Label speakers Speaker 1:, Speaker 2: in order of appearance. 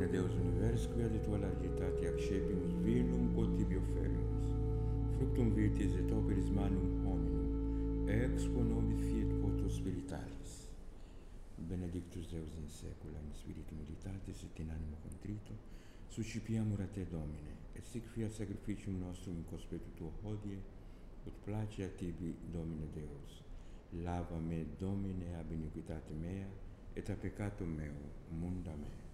Speaker 1: Deus univers, quia de tua largitate accepimus vinum quotibio ferimus, fructum vitis et operis manum hominum, ex quo nobis fiet voto spiritualis. Benedictus Deus in saecula, in spiritu militatis et in animo contrito, suscipiamur a te, Domine, et sic fiat sacrificium nostrum in conspectu tuo hodie, ut place a tibi, Domine Deus. Lava me, Domine, ab iniquitate mea, et a peccatum meo, munda me.